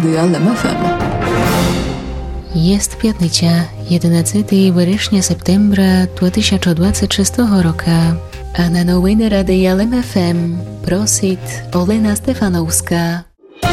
Dialem FM. Jest piatnicя, 11 września septembra 2026 roku, a na nowiny Dialem FM prosit Olena Stefanowska.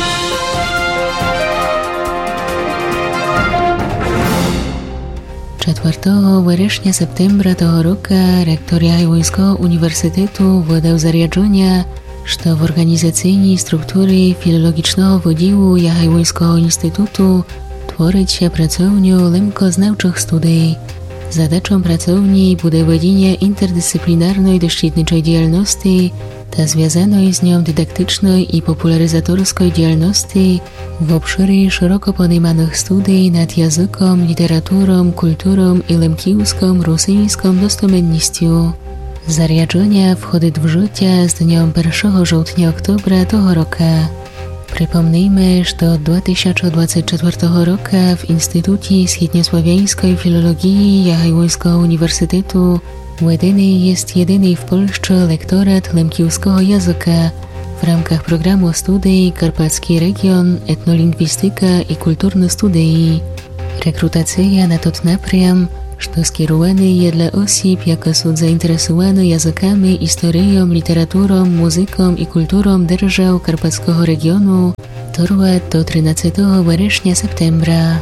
4 września septembra того roku rektor Jahajłojskiego Uniwersytetu wydał zarządzenie, że w organizacyjnej strukturze filologicznego wydziału Jahajłojskiego Instytutu tworzyć się pracownię lemkoznawczych studiów. Zadачą pracowni będzie wedienie interdyscyplinarnej doświadcznej działalności, ta związanej z nią dydaktycznej i popularyzatorskiej działalności w obszarze szeroko pojmowanych studiów nad językiem, literaturą, kulturą i lemkijską, rosyjską dostosowannością. Zarządzenie wchodzi w życie z dniem 1 żołtnia oktobra tego roku. Przypomnijmy, że od 2024 roku w Instytucie Wschodniosłowiańskiej Filologii Jahajłojskiego Uniwersytetu wedeny jest jedyny w Polsce lektorat lemkijskiego języka w ramach programu studiów Karpacki Region, Etnolingwistyka i Kulturne Studii. Rekrutacja na ten napriam, że skierowany jest dla osób, jakie są zainteresowane językami, historią, literaturą, muzyką i kulturą держав Karpackiego regionu, trwa do 13 września septembra.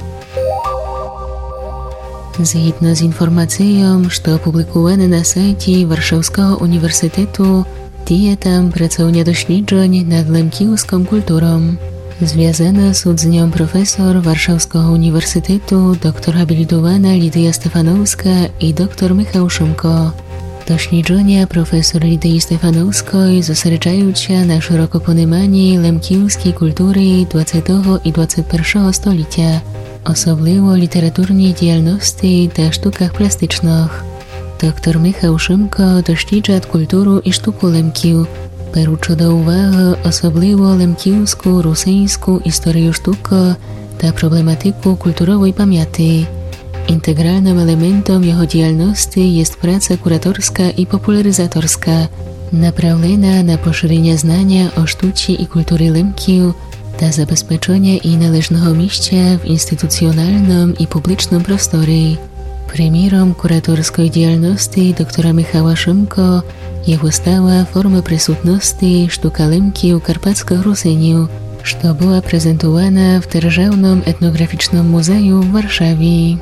Zgodnie z informacją, że opublikowane na sajcie Warszawskiego Uniwersytetu, dzieje tam pracownia doświadczeń nad lemkijską kulturą. Związana są z nią profesor Warszawskiego Uniwersytetu, doktor habilitowana Lidia Stefanowska i doktor Michał Szymko. Doświadczenia profesor Lidii Stefanowskiej zosredzają się na szeroko pojmowanej lemkijskiej kultury XX i XXI stulecia, osobliwo literaturnej działalności i sztukach plastycznych. Doktor Michał Szymko doświadcza kulturę i sztuku lemkiu, biorąc do uwagi osobliwo lemkijską, rosyjską historię sztuki ta problematykę kulturowej pamięci. Integralnym elementem jego działalności jest praca kuratorska i popularyzatorska, направлена na poszerzenie znania o sztuce i kulturze lemkiu, dla zabezpieczenia jej należnego miejsca w instytucjonalnym i publicznym prostorze. Premierem kuratorskiej działalności doktora Michała Szymko jest stała forma przysutności sztuka lemkiu karpackiego Rusyniu, co była prezentowana w Державnym Etnograficznym Muzeum w Warszawie.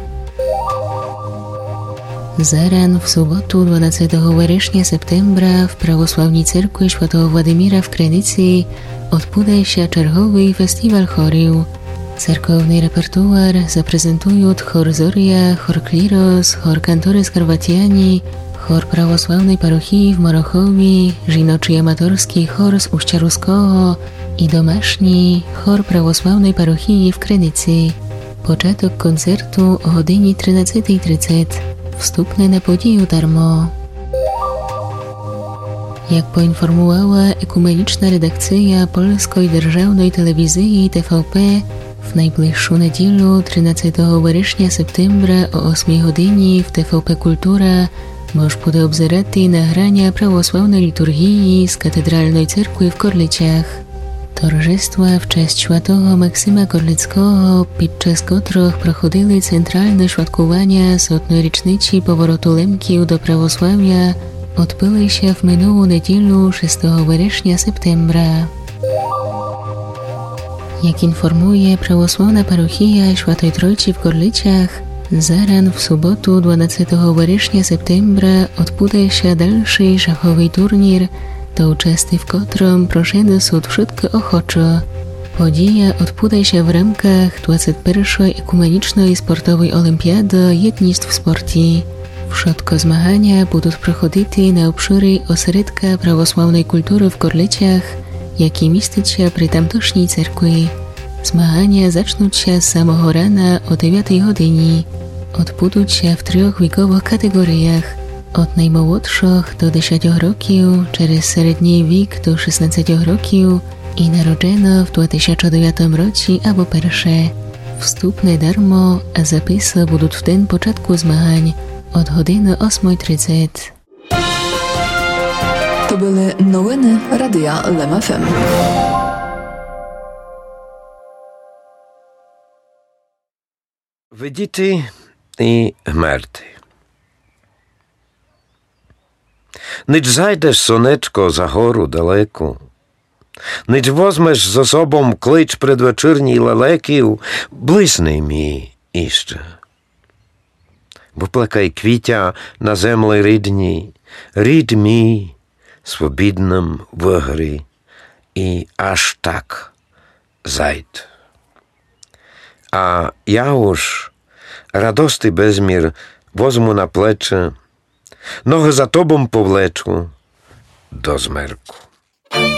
Zaran w sobotę 12 września septembra w Prawosławnej Cerkwi Świętego Władimira w Krynicy odbędzie się czerwowy festiwal chorów. Cerkowny repertuar zaprezentują chor Zoria, chor Kliros, chor Kantores Karwatiani, chor prawosławnej parochii w Morochowie, żinoczy amatorski chor z Uścia Ruskiego i domaszni chor prawosławnej parochii w Krynicy. Początek koncertu o godzinie 13:30. Wstupne na podію darmo. Jak poinformowała ekumeniczna redakcja Polskiej Державnej Telewizji TVP, w najbliższą niedzielę 13 września septembra o 8 godzinie w TVP Kultura można obejrzeć nagrania prawosławnej liturgii z Katedralnej Cerkwi w Korlicach. Towarzystwa w cześć świętego Maksyma Korlickiego, podczas których prochodziły centralne świadkowania setnej rocznicy powrotu lemkiu do prawosławia, odbyły się w minioną niedzielę 6 września septembra. Jak informuje prawosławna parochia Świętej Trójcy w Korlicach, zaran w sobotę 12 września septembra odbędzie się dalszy szachowy turniej, do uczestnicy w którym proszone są wszystkie ochocze. Podija odbędzie się w ramach 21. Ekumenicznej Sportowej Olimpiady Jednictw w Sporcie. Wszystkie zmagania będą prochodzić na obszarze ośrodka prawosławnej kultury w Korlicach, jaki mieści się przy tamtejszej cerkwi. Zmagania zaczną się z samego rana o 9 godzinie. Odbędą się w 3 wiekowych kategoriach. Od najmłodszych do 10 roków, przez średni wiek do 16 roków i narodzeno w 2009 roku albo pierwsze. Wstupne darmo, a zapisy będą w ten początku zmagań od godziny 8:30. To były nowiny Radia Lem FM. Видіти і гмерти. Ніч зайдеш, сонечко, за гору далеку, ніч возьмеш з собою клич предвечірній лелеків, блисни мій іще. Виплекай квітя на землі рідній, рід мій, свобідним в грі, і аж так зайд. А я уж радости безмір возьму на плече, ноги за тобом повлечу до змерку.